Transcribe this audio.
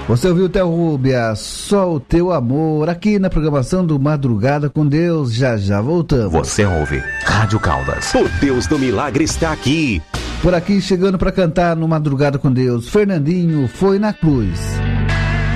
Você ouviu Theo Rúbia, Só o Teu Amor, aqui na programação do Madrugada com Deus. Já voltamos. Você ouve Rádio Caldas. O Deus do Milagre está aqui. Por aqui, chegando para cantar no Madrugada com Deus, Fernandinho, Foi na Cruz.